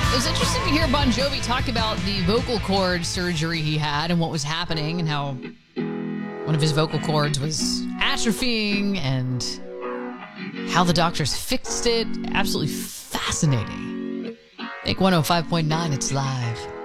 It was interesting to hear Bon Jovi talk about the vocal cord surgery he had and what was happening and how one of his vocal cords was atrophying and how the doctors fixed it. Absolutely fascinating. Think 105.9, it's live.